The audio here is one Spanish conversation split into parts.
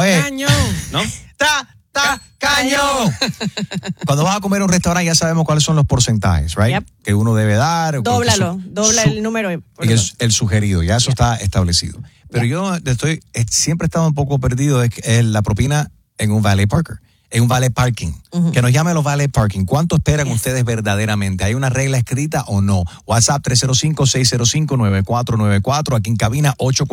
Tacaño, ¿no? ¡Tacaño! Cuando vas a comer a un restaurante ya sabemos cuáles son los porcentajes, right? Yep. Que uno debe dar. Dobla el número. Y el sugerido, ya eso está establecido. Pero yo siempre he estado un poco perdido es la propina en un valet parker. En un valet parking. Que nos llame los valet parking. ¿Cuánto esperan ustedes verdaderamente? ¿Hay una regla escrita o no? WhatsApp 305-605-9494. Aquí en cabina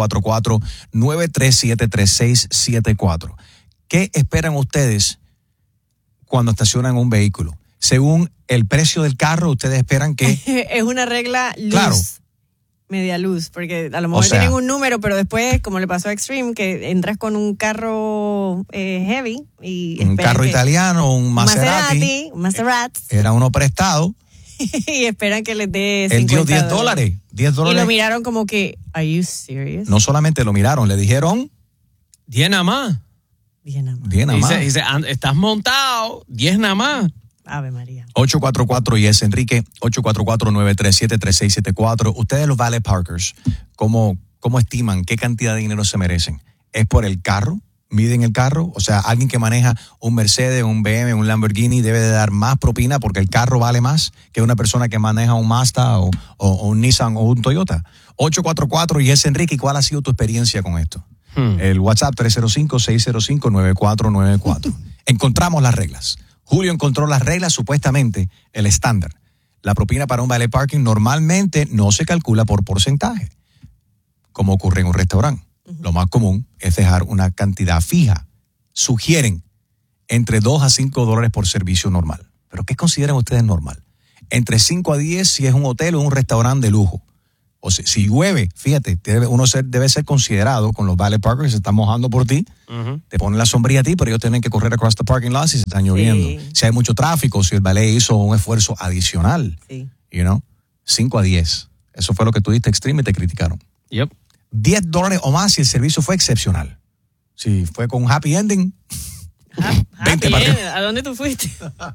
844-937-3674. ¿Qué esperan ustedes cuando estacionan un vehículo? Según el precio del carro, ustedes esperan que... Es una regla luz. Claro. Media luz, porque a lo mejor tienen un número, pero después, como le pasó a Extreme, que entras con un carro heavy y un carro italiano, un Maserati. Era uno prestado. Y esperan que les dé él dio $10. Y lo miraron como que, ¿are you serious? No solamente lo miraron, le dijeron 10 nada más. 10 nada más. Dice, estás montado, 10 nada más. Ave María. 844 y es Enrique, 844-937-3674. Ustedes los valet parkers, ¿cómo estiman qué cantidad de dinero se merecen? ¿Es por el carro? ¿Miden el carro? O sea, alguien que maneja un Mercedes, un BMW, un Lamborghini debe de dar más propina porque el carro vale más que una persona que maneja un Mazda o un Nissan o un Toyota. 844 y es Enrique, ¿cuál ha sido tu experiencia con esto? El WhatsApp 305-605-9494. Encontramos las reglas. Julio encontró las reglas, supuestamente el estándar. La propina para un valet parking normalmente no se calcula por porcentaje, como ocurre en un restaurante. Lo más común es dejar una cantidad fija. Sugieren entre $2 a $5 por servicio normal. ¿Pero qué consideran ustedes normal? Entre 5 a 10 si es un hotel o un restaurante de lujo. O sea, si llueve, fíjate, uno debe ser considerado con los valet parkers, se están mojando por ti, te ponen la sombrilla a ti, pero ellos tienen que correr across the parking lot si se están lloviendo. Sí. Si hay mucho tráfico, si el valet hizo un esfuerzo adicional, 5 a 10. Eso fue lo que tú diste Extreme y te criticaron. Yep. $10 o más si el servicio fue excepcional. Si fue con un happy ending. ¿A dónde tú fuiste?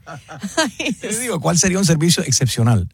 Te digo, ¿cuál sería un servicio excepcional?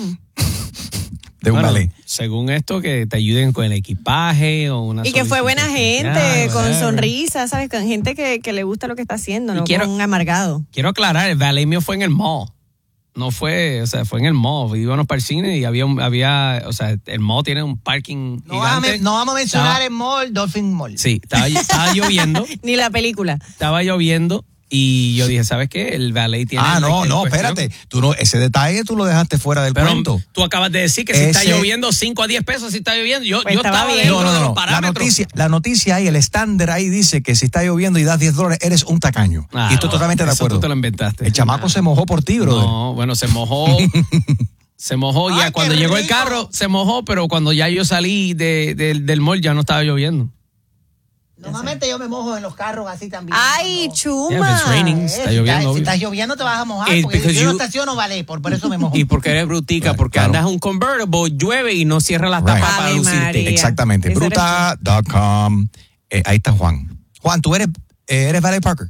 De un valet. Según esto, que te ayuden con el equipaje o una. Y que fue buena gente, con sonrisa, ¿sabes? Con gente que le gusta lo que está haciendo, no con un amargado. Quiero aclarar, el valet mío fue en el mall. No fue, o sea, fue en el mall. Íbamos para el cine y había, o sea, el mall tiene un parking gigante. No vamos a mencionar el mall, Dolphin Mall. Sí, estaba lloviendo. Ni la película. Estaba lloviendo. Y yo dije, ¿sabes qué? El valet tiene... espérate. Ese detalle tú lo dejaste fuera del cuento. Tú acabas de decir que si está lloviendo, 5 a 10 pesos si está lloviendo. Yo estaba viendo los parámetros. La noticia ahí, el estándar ahí dice que si está lloviendo y das $10, eres un tacaño. Y estoy totalmente de acuerdo. Tú te lo inventaste. El chamaco se mojó por ti, brother. No, bueno, se mojó. Se mojó ya. Cuando llegó el carro, se mojó, pero cuando ya yo salí del mall ya no estaba lloviendo. Normalmente yo me mojo en los carros así también. ¡Ay, chuma! Yeah, it's raining, está lloviendo. Si está lloviendo te vas a mojar, porque yo no estaciono valet, por eso me mojo. Y porque eres brutica, porque andas en un convertible, llueve y no cierra las tapas para lucirte. Exactamente, bruta.com. Ahí está Juan. Juan, ¿tú eres valet parker?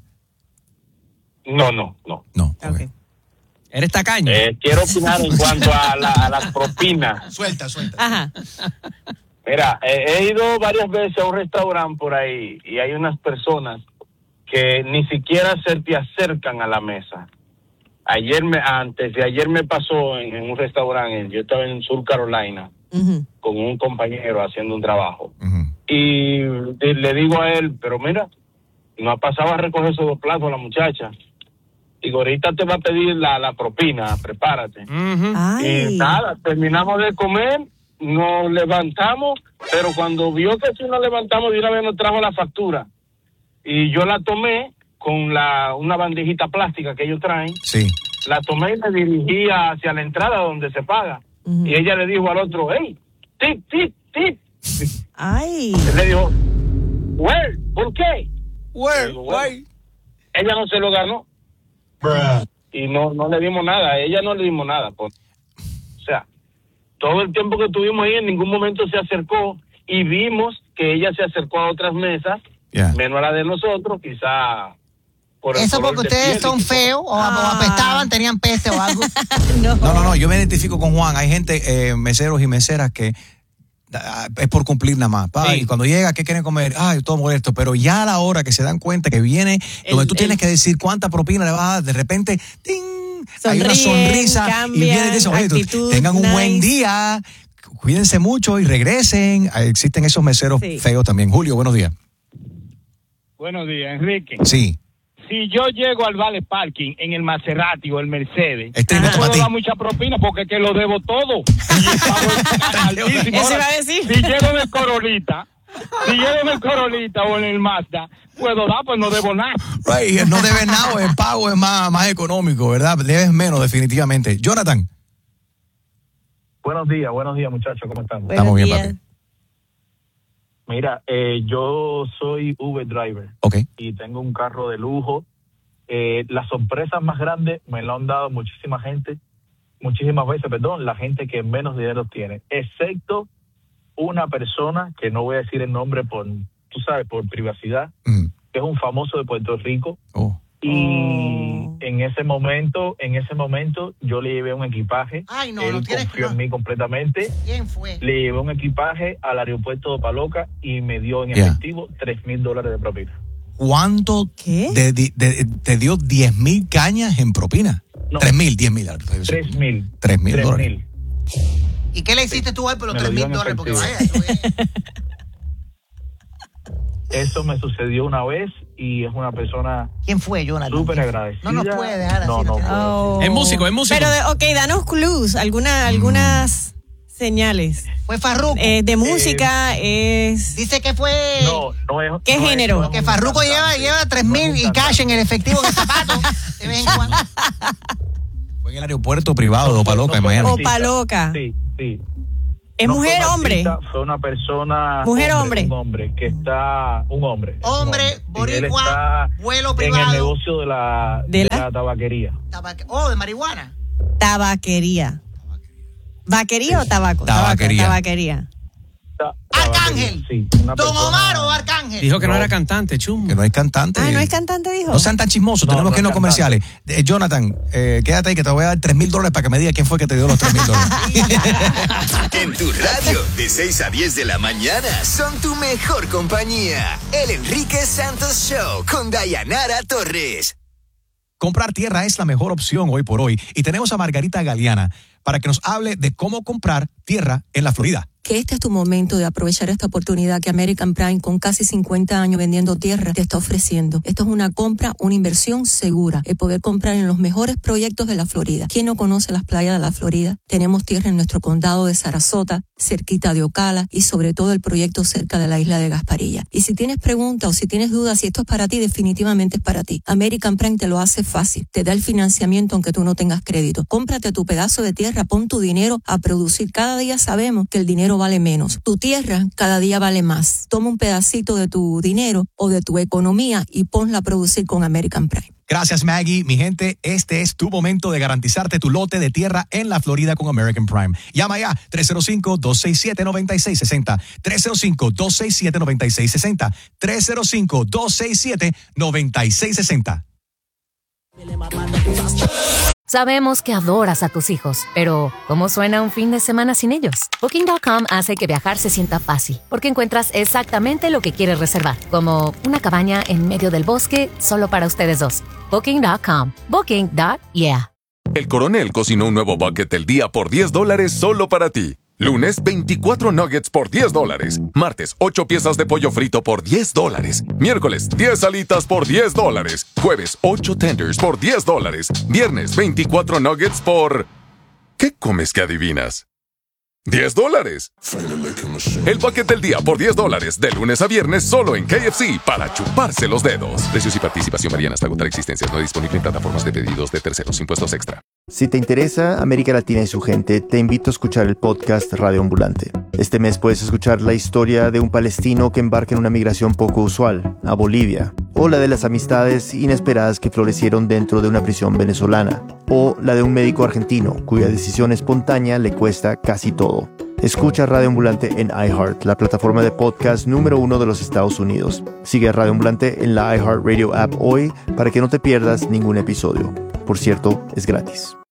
No. Okay. ¿Eres tacaño? Quiero opinar en cuanto a las propinas. Suelta. Ajá. Mira, he ido varias veces a un restaurante por ahí y hay unas personas que ni siquiera se te acercan a la mesa. Antes de ayer me pasó en un restaurante, yo estaba en Sur Carolina con un compañero haciendo un trabajo y le digo a él, pero mira, no ha pasado a recoger esos 2 platos la muchacha. Digo, ahorita te va a pedir la propina, prepárate. Y nada, terminamos de comer. Nos levantamos, pero cuando vio que si nos levantamos de una vez nos trajo la factura y yo la tomé con una bandejita plástica que ellos traen. Sí. La tomé y me dirigí hacia la entrada donde se paga y ella le dijo al otro, hey, tip. Ay. Él le dijo, where, ¿por qué? Where, why? Ella no se lo ganó. Bruh. Y no le dimos nada, a ella no le dimos nada. O sea, todo el tiempo que estuvimos ahí, en ningún momento se acercó y vimos que ella se acercó a otras mesas, menos a la de nosotros, quizá por eso porque ustedes son feos o apestaban, tenían peste o algo. No, yo me identifico con Juan. Hay gente, meseros y meseras que es por cumplir nada más. Ay, sí. Cuando llega, ¿qué quieren comer? Ay, todo molesto. Pero ya a la hora que se dan cuenta que viene, donde tú tienes que decir cuánta propina le vas a dar, de repente, ¡ting! Hay una sonrisa cambian, y viene y dice, oye, tengan un buen día, cuídense mucho y regresen. Existen esos meseros feos también. Julio, buenos días. Buenos días, Enrique. Sí. Si yo llego al Vale Parking en el Maserati o el Mercedes, no puedo dar mucha propina porque es que lo debo todo. Eso iba a decir. Si llego en el Corolita o en el Mazda, puedo dar, pues no debo nada. Right, no debes nada, el pago es más económico, ¿verdad? Debes menos, definitivamente. Jonathan. Buenos días, muchachos, ¿cómo están? Estamos bien, papi. Mira, yo soy Uber driver. Okay. Y tengo un carro de lujo. Las sorpresas más grandes me lo han dado muchísimas veces, la gente que menos dinero tiene, excepto una persona, que no voy a decir el nombre por privacidad, que es un famoso de Puerto Rico. Y en ese momento yo le llevé un equipaje. Ay, no, él confió en mí completamente. ¿Quién fue? Le llevé un equipaje al aeropuerto de Paloca y me dio en efectivo $3,000 de propina. ¿Cuánto te dio 10,000 cañas en propina? No. 10,000. $3,000. ¿Y qué le hiciste tú hoy por los $3,000? Porque vaya, eso me sucedió una vez y es una persona. ¿Quién fue, Jonathan? Súper agradecida. No nos puede dejar así. No. Es músico. Pero, danos clues, algunas señales. Fue Farruko. De música es. Dice que fue. No es. ¿Qué género? Porque Farruko lleva 3,000 y cash en el efectivo en el zapato. De vez en cuando. Fue en el aeropuerto privado de Opaloca, en Miami. Opaloca. Sí. ¿Es mujer o hombre? Fue una persona. ¿Mujer o hombre? Un hombre que está. Un hombre. Boricua, vuelo privado. En el negocio de la tabaquería. De marihuana. Tabaquería. ¿Vaquería o tabaco? Tabaquería. Arcángel. Sí, Don Omar o Arcángel. Dijo que no era cantante, chum. Que no hay cantante. ¿No es cantante, dijo? No sean tan chismosos, tenemos que irnos comerciales. Jonathan, quédate ahí que te voy a dar $3,000 para que me diga quién fue que te dio los $3,000. En tu radio, de 6 a 10 de la mañana, son tu mejor compañía. El Enrique Santos Show con Dayanara Torres. Comprar tierra es la mejor opción hoy por hoy. Y tenemos a Margarita Galeana para que nos hable de cómo comprar tierra en la Florida. Que este es tu momento de aprovechar esta oportunidad que American Prime, con casi 50 años vendiendo tierra, te está ofreciendo. Esto es una compra, una inversión segura, el poder comprar en los mejores proyectos de la Florida. ¿Quién no conoce las playas de la Florida? Tenemos tierra en nuestro condado de Sarasota, cerquita de Ocala y sobre todo el proyecto cerca de la isla de Gasparilla. Y si tienes preguntas o si tienes dudas si esto es para ti, definitivamente es para ti. American Prime te lo hace fácil, te da el financiamiento aunque tú no tengas crédito. Cómprate tu pedazo de tierra, pon tu dinero a producir. Cada día sabemos que el dinero vale menos. Tu tierra cada día vale más. Toma un pedacito de tu dinero o de tu economía y ponla a producir con American Prime. Gracias, Maggie. Mi gente, este es tu momento de garantizarte tu lote de tierra en la Florida con American Prime. Llama ya 305-267-9660. 305-267-9660. 305-267-9660. Sabemos que adoras a tus hijos, pero ¿cómo suena un fin de semana sin ellos? Booking.com hace que viajar se sienta fácil, porque encuentras exactamente lo que quieres reservar, como una cabaña en medio del bosque solo para ustedes dos. Booking.com. Booking.yeah. El Coronel cocinó un nuevo bucket del día por $10 solo para ti. Lunes, 24 nuggets por $10. Martes, 8 piezas de pollo frito por $10. Miércoles, 10 alitas por $10. Jueves, 8 tenders por $10. Viernes, 24 nuggets por... ¿Qué comes que adivinas? $10. El bucket del día por $10, de lunes a viernes solo en KFC, para chuparse los dedos. Precios y participación varían hasta agotar existencias. No disponible en plataformas de pedidos de terceros. Impuestos extra. Si te interesa América Latina y su gente, te invito a escuchar el podcast Radio Ambulante. Este mes puedes escuchar la historia de un palestino que embarca en una migración poco usual, a Bolivia, o la de las amistades inesperadas que florecieron dentro de una prisión venezolana, o la de un médico argentino cuya decisión espontánea le cuesta casi todo. Escucha Radio Ambulante en iHeart, la plataforma de podcast número 1 de los Estados Unidos. Sigue a Radio Ambulante en la iHeartRadio app hoy para que no te pierdas ningún episodio. Por cierto, es gratis.